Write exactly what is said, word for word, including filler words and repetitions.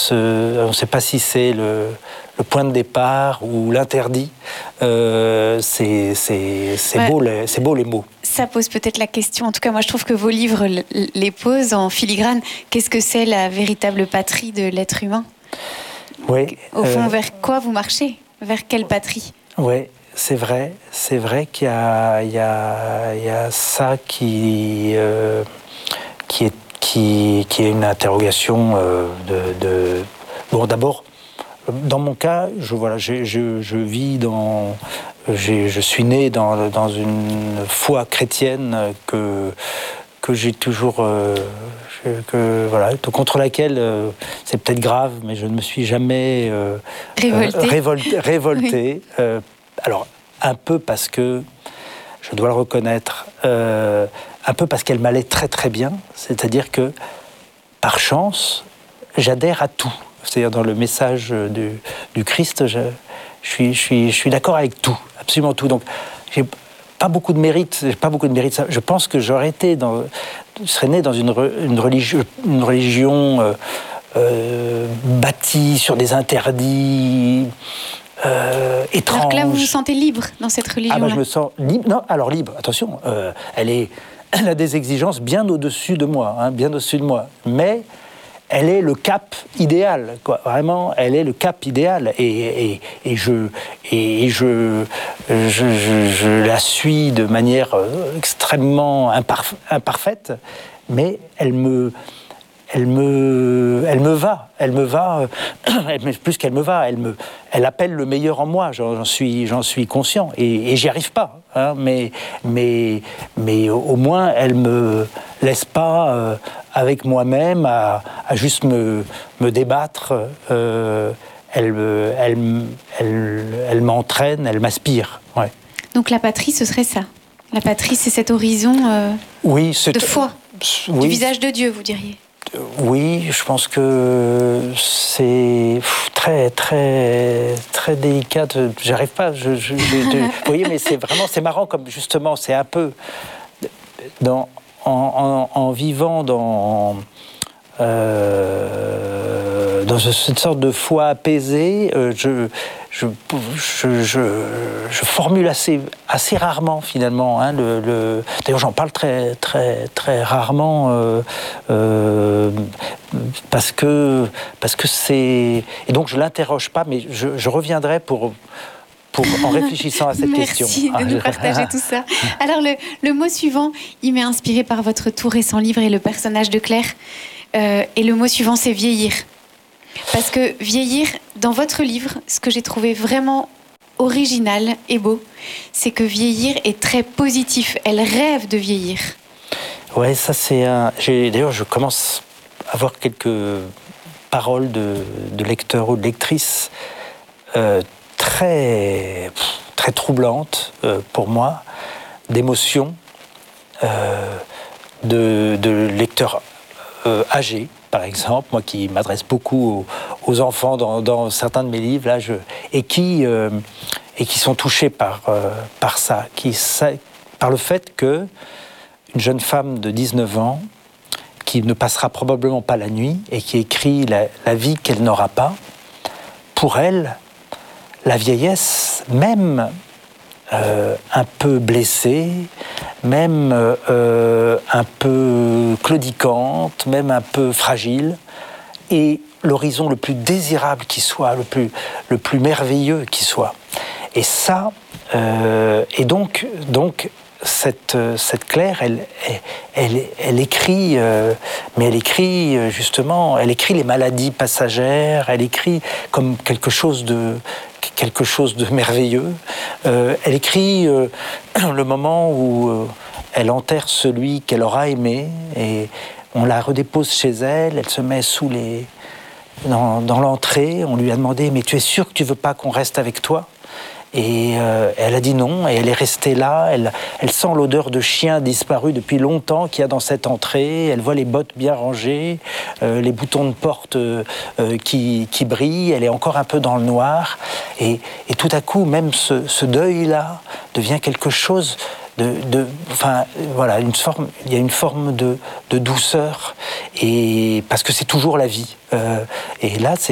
se, on ne sait pas si c'est le, le point de départ ou l'interdit. Euh, c'est c'est, c'est, ouais. beau, les, c'est beau les mots. Ça pose peut-être la question, en tout cas moi je trouve que vos livres les posent en filigrane. Qu'est-ce que c'est la véritable patrie de l'être humain ? Oui. Au fond, euh, vers quoi vous marchez ? Vers quelle patrie ? Oui, c'est vrai. C'est vrai qu'il y a, il y a, il y a ça qui, euh, qui, est, qui, qui est une interrogation euh, de, de... Bon, d'abord, dans mon cas, je, voilà, je, je, je vis dans... J'ai, je suis né dans, dans une foi chrétienne que... que j'ai toujours, euh, que, voilà, contre laquelle euh, c'est peut-être grave, mais je ne me suis jamais euh, révolté. Euh, révolté. révolté. Oui. Euh, alors, un peu parce que, je dois le reconnaître, euh, un peu parce qu'elle m'allait très très bien, c'est-à-dire que, par chance, j'adhère à tout. C'est-à-dire dans le message du, du Christ, je, je, suis, je, suis, je suis d'accord avec tout, absolument tout. Donc, j'ai pas beaucoup de mérite, pas beaucoup de mérite. Je pense que j'aurais été dans, je serais né dans une, une religion, une religion euh, euh, bâtie sur des interdits euh, étranges. Alors que là, vous vous sentez libre dans cette religion-là. Ah ben, je me sens libre. Non, alors libre. Attention, euh, elle est, elle a des exigences bien au-dessus de moi, hein, bien au-dessus de moi. Mais elle est le cap idéal, quoi. Vraiment, elle est le cap idéal, et, et, et, je, et je, je, je, je la suis de manière extrêmement imparf- imparfaite, mais elle me, elle me, elle me va, elle me va, plus qu'elle me va, elle me, elle appelle le meilleur en moi. J'en, j'en suis, j'en suis conscient, et, et j'y arrive pas, hein, mais, mais, mais au moins elle me laisse pas. Euh, avec moi-même, à, à juste me, me débattre. Euh, elle, elle, elle, elle m'entraîne, elle m'aspire. Ouais. Donc la patrie, ce serait ça. La patrie, c'est cet horizon euh, oui, c'est, de foi, oui, du visage de Dieu, vous diriez. Oui, je pense que c'est très, très, très délicat. J'arrive pas. Je, je, je, je, vous voyez, mais c'est vraiment, c'est marrant comme justement, c'est un peu dans. En, en, en vivant dans, euh, dans cette sorte de foi apaisée, euh, je, je, je, je, je formule assez, assez rarement finalement. Hein, le, le... D'ailleurs, j'en parle très, très, très rarement euh, euh, parce que, parce que c'est... Et donc, je ne l'interroge pas, mais je, je reviendrai pour... Pour, en réfléchissant à cette Merci question. Merci de nous partager tout ça. Alors, le, le mot suivant, il m'est inspiré par votre tout récent livre et le personnage de Claire. Euh, et le mot suivant, c'est vieillir. Parce que vieillir, dans votre livre, ce que j'ai trouvé vraiment original et beau, c'est que vieillir est très positif. Elle rêve de vieillir. Ouais, ça c'est un... J'ai, d'ailleurs, je commence à avoir quelques paroles de, de lecteurs ou de lectrices euh, très, très troublante euh, pour moi, d'émotions, euh, de, de lecteurs euh, âgés, par exemple, moi qui m'adresse beaucoup aux, aux enfants dans, dans certains de mes livres, là, je, et, qui, euh, et qui sont touchés par, euh, par ça, qui, ça, par le fait que une jeune femme de dix-neuf ans, qui ne passera probablement pas la nuit et qui écrit la, la vie qu'elle n'aura pas, pour elle, la vieillesse, même euh, un peu blessée, même euh, un peu claudicante, même un peu fragile, est l'horizon le plus désirable qui soit, le plus, le plus merveilleux qui soit. Et ça, euh, et donc, donc cette, cette Claire, elle, elle, elle écrit, euh, mais elle écrit justement, elle écrit les maladies passagères, elle écrit comme quelque chose de quelque chose de merveilleux. Euh, elle écrit euh, le moment où euh, elle enterre celui qu'elle aura aimé et on la redépose chez elle, elle se met sous les... dans, dans l'entrée, on lui a demandé « mais tu es sûr que tu veux pas qu'on reste avec toi ?» Et euh, elle a dit non, et elle est restée là. Elle, elle sent l'odeur de chien disparu depuis longtemps qu'il y a dans cette entrée. Elle voit les bottes bien rangées, euh, les boutons de porte euh, euh, qui, qui brillent. Elle est encore un peu dans le noir. Et, et tout à coup, même ce, ce deuil-là devient quelque chose de, de, enfin, voilà, une forme, il y a une forme de, de douceur, et parce que c'est toujours la vie. Euh, et là, c'est